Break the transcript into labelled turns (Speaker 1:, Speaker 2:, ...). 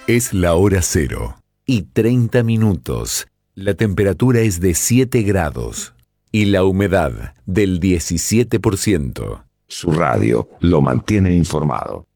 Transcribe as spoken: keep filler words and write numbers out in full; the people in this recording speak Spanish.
Speaker 1: Es la hora cero y treinta minutos. La temperatura es de siete grados y la humedad del diecisiete por ciento.
Speaker 2: Su radio lo mantiene informado.